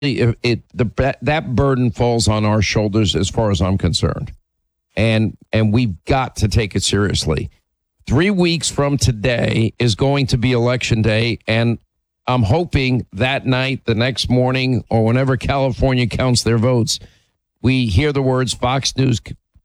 that burden falls on our shoulders as far as I'm concerned. And we've got to take it seriously. 3 weeks from today is going to be election day, and I'm hoping that night, the next morning, or whenever California counts their votes, we hear the words Fox News,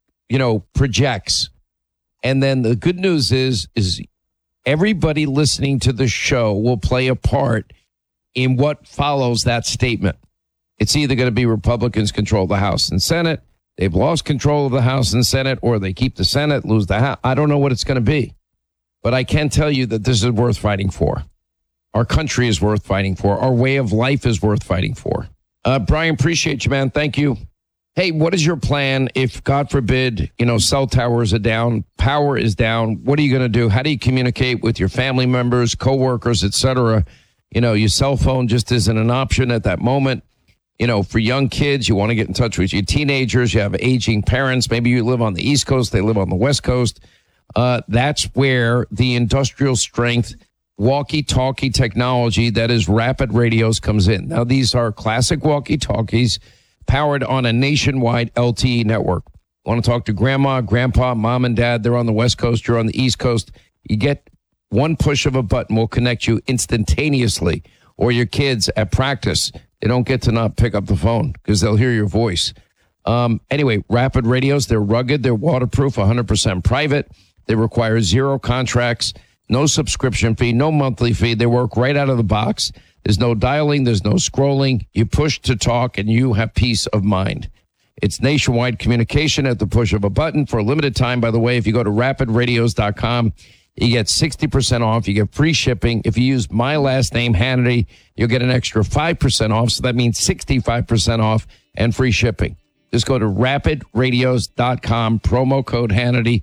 projects. And then the good news is everybody listening to the show will play a part in what follows that statement. It's either going to be Republicans control the House and Senate, they've lost control of the House and Senate, or they keep the Senate, lose the House. I don't know what it's going to be. But I can tell you that this is worth fighting for. Our country is worth fighting for. Our way of life is worth fighting for. Brian, appreciate you, man. Thank you. Hey, what is your plan if, God forbid, cell towers are down, power is down? What are you going to do? How do you communicate with your family members, coworkers, et cetera? Your cell phone just isn't an option at that moment. For young kids, you want to get in touch with your teenagers. You have aging parents. Maybe you live on the East Coast. They live on the West Coast. That's where the industrial strength walkie-talkie technology that is Rapid Radios comes in. Now, these are classic walkie-talkies powered on a nationwide LTE network. Want to talk to grandma, grandpa, mom, and dad? They're on the West Coast. You're on the East Coast. You get one push of a button will connect you instantaneously. Or your kids at practice, they don't get to not pick up the phone because they'll hear your voice. Anyway, Rapid Radios, they're rugged, they're waterproof, 100% private. They require 0 contracts, no subscription fee, no monthly fee. They work right out of the box. There's no dialing, there's no scrolling. You push to talk and you have peace of mind. It's nationwide communication at the push of a button for a limited time. By the way, if you go to rapidradios.com, you get 60% off. You get free shipping. If you use my last name, Hannity, you'll get an extra 5% off. So that means 65% off and free shipping. Just go to rapidradios.com, promo code Hannity,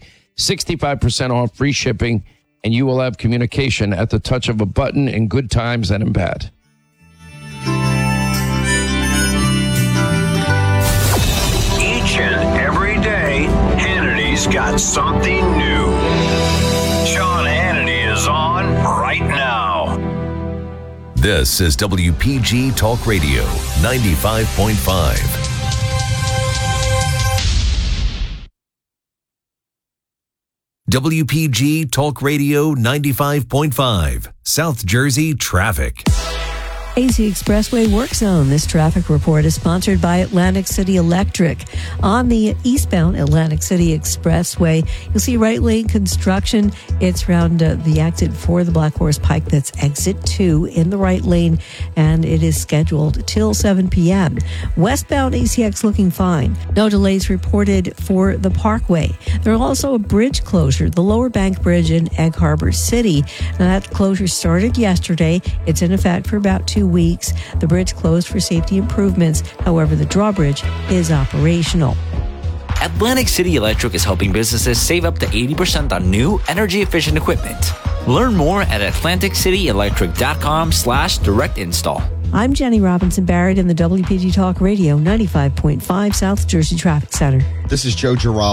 65% off, free shipping, and you will have communication at the touch of a button in good times and in bad. Each and every day, Hannity's got something new. Sean Hannity is on right now. This is WPG Talk Radio 95.5. WPG Talk Radio 95.5, South Jersey traffic. AC Expressway Work Zone. This traffic report is sponsored by Atlantic City Electric. On the eastbound Atlantic City Expressway, you'll see right lane construction. It's around the exit for the Black Horse Pike. That's exit 2 in the right lane, and it is scheduled till 7 p.m. Westbound ACX looking fine. No delays reported for the Parkway. There's also a bridge closure, the Lower Bank Bridge in Egg Harbor City. Now, that closure started yesterday. It's in effect for about 2 weeks. The bridge closed for safety improvements. However, the drawbridge is operational. Atlantic City Electric is helping businesses save up to 80% on new energy-efficient equipment. Learn more at AtlanticCityElectric.com/direct install. I'm Jenny Robinson Barrett in the WPG Talk Radio 95.5 South Jersey Traffic Center. This is Joe Giraldo.